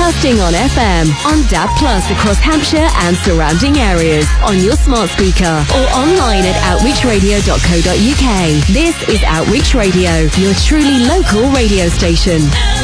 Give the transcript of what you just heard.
Broadcasting on FM, on DAB Plus across Hampshire and surrounding areas, on your smart speaker, or online at outreachradio.co.uk. This is Outreach Radio, your truly local radio station.